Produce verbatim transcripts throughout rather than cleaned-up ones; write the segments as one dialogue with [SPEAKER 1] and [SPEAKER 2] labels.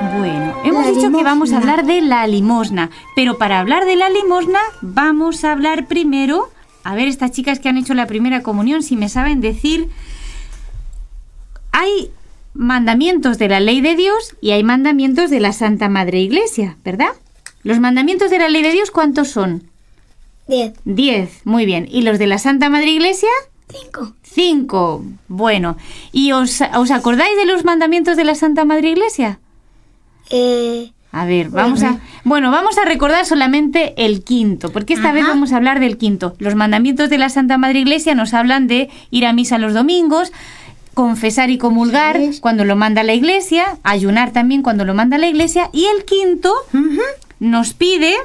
[SPEAKER 1] Bueno, hemos
[SPEAKER 2] La
[SPEAKER 1] dicho que vamos a
[SPEAKER 2] limosna.
[SPEAKER 1] hablar de la limosna, pero para hablar de la limosna vamos a hablar primero, a ver estas chicas que han hecho la primera comunión, si me saben decir, hay mandamientos de la ley de Dios y hay mandamientos de la Santa Madre Iglesia, ¿verdad? Los mandamientos de la ley de Dios, ¿cuántos son?
[SPEAKER 2] Diez.
[SPEAKER 1] Diez, muy bien. ¿Y los de la Santa Madre Iglesia?
[SPEAKER 2] Cinco.
[SPEAKER 1] Cinco. Bueno, ¿y os, os acordáis de los mandamientos de la Santa Madre Iglesia?
[SPEAKER 2] Eh,
[SPEAKER 1] A ver, vamos a... Bueno, vamos a recordar solamente el quinto, porque esta
[SPEAKER 2] Ajá.
[SPEAKER 1] vez vamos a hablar del quinto. Los mandamientos de la Santa Madre Iglesia nos hablan de ir a misa los domingos, confesar y comulgar
[SPEAKER 2] Sí.
[SPEAKER 1] cuando lo manda la Iglesia, ayunar también cuando lo manda la Iglesia, y el quinto
[SPEAKER 2] ujú.
[SPEAKER 1] nos pide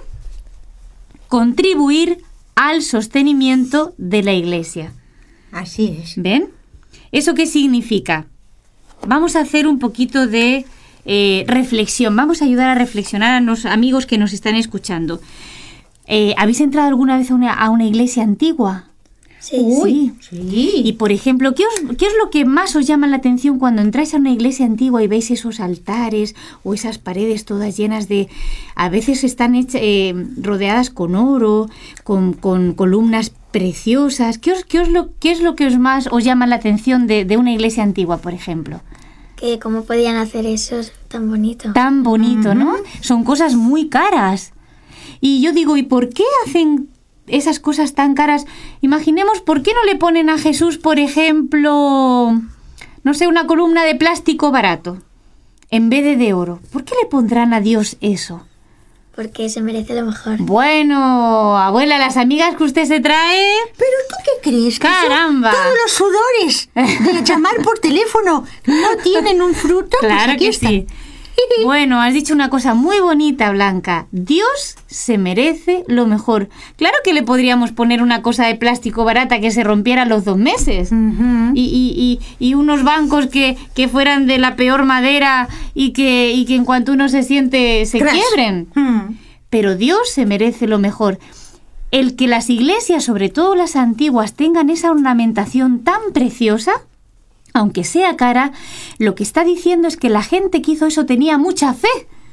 [SPEAKER 1] contribuir al sostenimiento de la Iglesia.
[SPEAKER 2] Así es.
[SPEAKER 1] ¿Ven? ¿Eso qué significa? Vamos a hacer un poquito de eh, reflexión. Vamos a ayudar a reflexionar a los amigos que nos están escuchando. Eh, ¿Habéis entrado alguna vez a una, a una iglesia antigua?
[SPEAKER 2] Sí.
[SPEAKER 1] Uy,
[SPEAKER 2] sí.
[SPEAKER 1] Y por ejemplo, ¿qué, os- ¿qué es lo que más os llama la atención cuando entráis a una iglesia antigua y veis esos altares o esas paredes todas llenas de... A veces están hechas, eh, rodeadas con oro, con, con columnas preciosas. ¿Qué, os, qué, os lo, ¿Qué es lo que os más os llama la atención de, de una iglesia antigua, por ejemplo?
[SPEAKER 2] Que cómo podían hacer eso tan bonito.
[SPEAKER 1] Tan bonito, ¿no? Son cosas muy caras. Y yo digo, ¿y por qué hacen esas cosas tan caras? Imaginemos, ¿por qué no le ponen a Jesús, por ejemplo, no sé, una columna de plástico barato en vez de de oro? ¿Por qué le pondrán a Dios eso?
[SPEAKER 2] Porque se merece lo mejor.
[SPEAKER 1] Bueno, abuela, las amigas que usted se trae...
[SPEAKER 3] ¿Pero tú qué crees? ¿Que son
[SPEAKER 1] ¡Caramba!
[SPEAKER 3] todos los sudores de llamar por teléfono no tienen un fruto? Pues
[SPEAKER 1] Claro
[SPEAKER 3] aquí
[SPEAKER 1] que
[SPEAKER 3] están.
[SPEAKER 1] sí. Bueno, has dicho una cosa muy bonita, Blanca. Dios se merece lo mejor. Claro que le podríamos poner una cosa de plástico barata que se rompiera a los dos meses.
[SPEAKER 3] Ujú.
[SPEAKER 1] Y, y, y, y unos bancos que, que fueran de la peor madera y que, y que en cuanto uno se siente se
[SPEAKER 3] Crash.
[SPEAKER 1] quiebren.
[SPEAKER 3] Mm.
[SPEAKER 1] Pero Dios se merece lo mejor. El que las iglesias, sobre todo las antiguas, tengan esa ornamentación tan preciosa, aunque sea cara, lo que está diciendo es que la gente que hizo eso tenía mucha fe.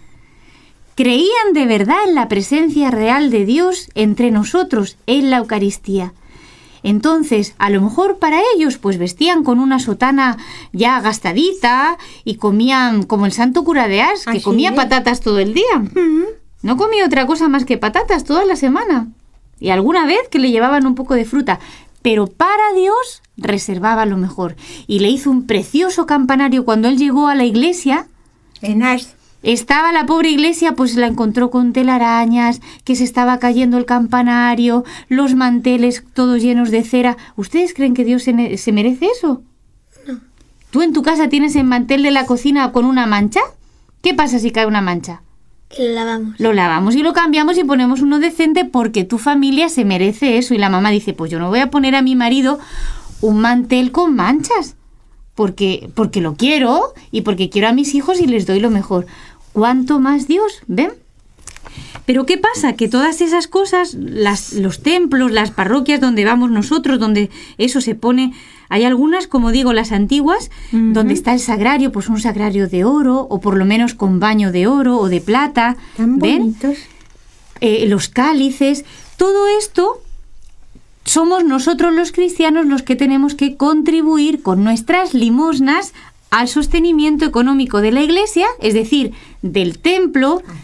[SPEAKER 1] Creían de verdad en la presencia real de Dios entre nosotros, en la Eucaristía. Entonces, a lo mejor para ellos, pues vestían con una sotana ya gastadita y comían como el santo cura de Ars, que
[SPEAKER 3] Así
[SPEAKER 1] comía
[SPEAKER 3] es.
[SPEAKER 1] patatas todo el día. No comía otra cosa más que patatas toda la semana. Y alguna vez que le llevaban un poco de fruta. Pero para Dios reservaba lo mejor. Y le hizo un precioso campanario cuando él llegó a la iglesia.
[SPEAKER 3] En Ars.
[SPEAKER 1] Estaba la pobre iglesia, pues la encontró con telarañas, que se estaba cayendo el campanario, los manteles todos llenos de cera. ¿Ustedes creen que Dios se, ne- se merece eso?
[SPEAKER 2] No.
[SPEAKER 1] ¿Tú en tu casa tienes el mantel de la cocina con una mancha? ¿Qué pasa si cae una mancha?
[SPEAKER 2] Que lo lavamos.
[SPEAKER 1] Lo lavamos y lo cambiamos y ponemos uno decente porque tu familia se merece eso. Y la mamá dice, pues yo no voy a poner a mi marido un mantel con manchas, porque, porque lo quiero y porque quiero a mis hijos y les doy lo mejor. ¿Cuánto más Dios? ¿Ven? Pero ¿qué pasa? Que todas esas cosas, las, los templos, las parroquias donde vamos nosotros, donde eso se pone... Hay algunas, como digo, las antiguas,
[SPEAKER 3] Ujú.
[SPEAKER 1] donde está el sagrario, pues un sagrario de oro, o por lo menos con baño de oro o de plata.
[SPEAKER 3] Tan
[SPEAKER 1] ¿Ven?
[SPEAKER 3] bonitos.
[SPEAKER 1] Eh, los cálices, todo esto somos nosotros los cristianos los que tenemos que contribuir con nuestras limosnas al sostenimiento económico de la iglesia, es decir, del templo,